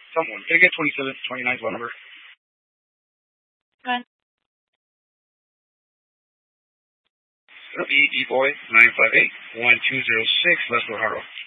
Someone. Can I get 27, 29's what number? Go ahead. B boy 958 1206. Let's go, Haro.